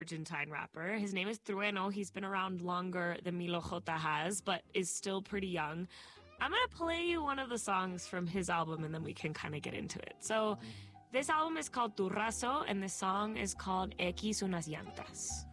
Argentine rapper. His name is Trueno. He's been around longer than Milo J has, but is still pretty young. I'm going to play you one of the songs from his album, and then we can kind of get into it. So this album is called Turrazo, and the song is called X unas llantas.